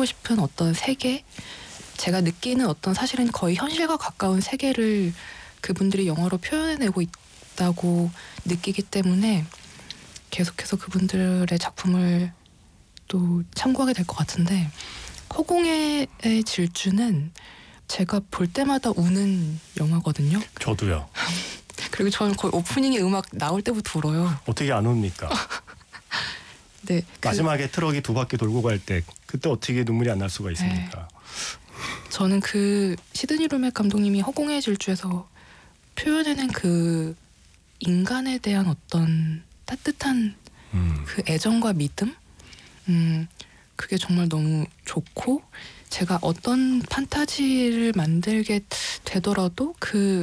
표현하고 싶은 어떤 세계, 제가 느끼는 어떤 사실은 거의 현실과 가까운 세계를 그분들이 영화로 표현해내고 있다고 느끼기 때문에 계속해서 그분들의 작품을 또 참고하게 될 것 같은데, 허공의 질주는 제가 볼 때마다 우는 영화거든요. 저도요. 그리고 저는 거의 오프닝의 음악 나올 때부터 울어요. 어떻게 안 웁니까? 네, 마지막에 트럭이 두 바퀴 돌고 갈 때 그때 어떻게 눈물이 안 날 수가 있습니까? 저는 그 시드니 루맥 감독님이 허공의 질주에서 표현해낸 그 인간에 대한 어떤 따뜻한 그 애정과 믿음, 그게 정말 너무 좋고, 제가 어떤 판타지를 만들게 되더라도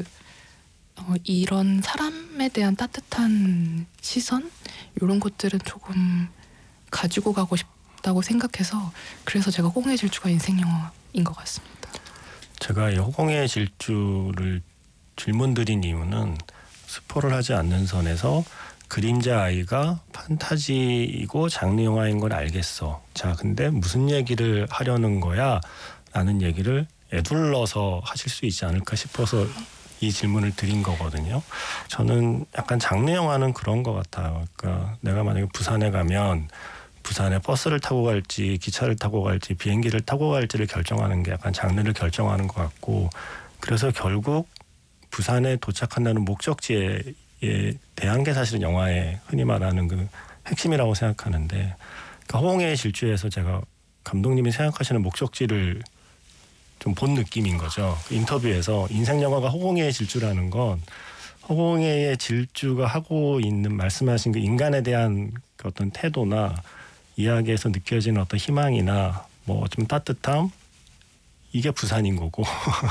이런 사람에 대한 따뜻한 시선, 이런 것들은 조금 가지고 가고 싶다고 생각해서, 그래서 제가 허공의 질주가 인생 영화인 것 같습니다. 제가 이 허공의 질주를 질문 드린 이유는 스포를 하지 않는 선에서 그림자 아이가 판타지이고 장르 영화인 걸 알겠어. 자, 근데 무슨 얘기를 하려는 거야? 라는 얘기를 에둘러서 하실 수 있지 않을까 싶어서 이 질문을 드린 거거든요. 저는 약간 장르 영화는 그런 것 같아요. 그러니까 내가 만약에 부산에 가면 부산에 버스를 타고 갈지 기차를 타고 갈지 비행기를 타고 갈지를 결정하는 게 약간 장르를 결정하는 것 같고, 그래서 결국 부산에 도착한다는 목적지에 대한 게 사실은 영화의 흔히 말하는 그 핵심이라고 생각하는데, 그러니까 허공의 질주에서 제가 감독님이 생각하시는 목적지를 좀 본 느낌인 거죠. 그 인터뷰에서 인생 영화가 허공의 질주라는 건 허공의 질주가 하고 있는 말씀하신 그 인간에 대한 그 어떤 태도나 이야기에서 느껴지는 어떤 희망이나 뭐 좀 따뜻함, 이게 부산인 거고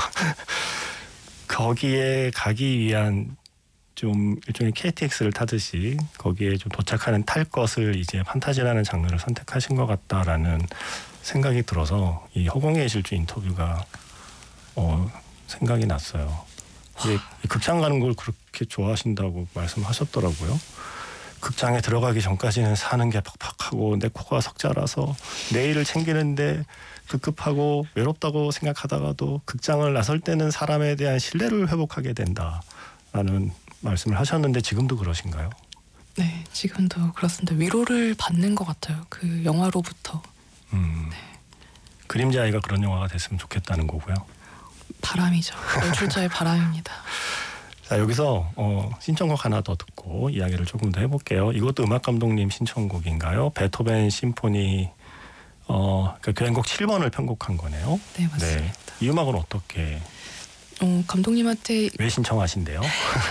거기에 가기 위한 좀 일종의 KTX를 타듯이 거기에 좀 도착하는 탈 것을 이제 판타지라는 장르를 선택하신 것 같다라는 생각이 들어서 이 허공의 질주 인터뷰가 생각이 났어요. 극장 가는 걸 그렇게 좋아하신다고 말씀하셨더라고요. 극장에 들어가기 전까지는 사는 게 팍팍하고 내 코가 석자라서 내일을 챙기는데 급급하고 외롭다고 생각하다가도 극장을 나설 때는 사람에 대한 신뢰를 회복하게 된다라는 말씀을 하셨는데, 지금도 그러신가요? 네, 지금도 그렇습니다. 위로를 받는 것 같아요. 그 영화로부터. 네. 그림자 아이가 그런 영화가 됐으면 좋겠다는 거고요. 바람이죠. 연출자의 바람입니다. 자, 여기서 신청곡 하나 더 듣고 이야기를 조금 더 해볼게요. 이것도 음악 감독님 신청곡인가요? 베토벤 심포니 그 교향곡 7번을 편곡한 거네요. 네, 맞습니다. 네. 이 음악은 어떻게 감독님한테 왜 신청하신대요?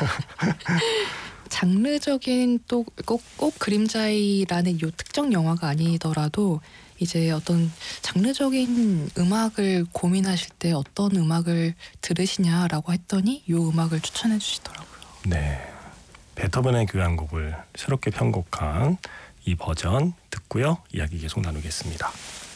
장르적인 또 꼭 그림자이라는 요 특정 영화가 아니더라도 이제 어떤 장르적인 음악을 고민하실 때 어떤 음악을 들으시냐라고 했더니 요 음악을 추천해 주시더라고요. 네, 베토벤의 교향곡을 새롭게 편곡한 이 버전 듣고요. 이야기 계속 나누겠습니다.